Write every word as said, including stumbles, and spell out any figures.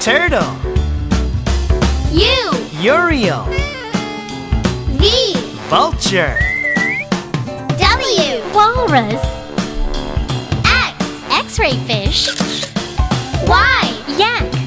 Turtle. U. Uriel. V. Vulture. W. Walrus. X. X-ray fish. Y. Yak.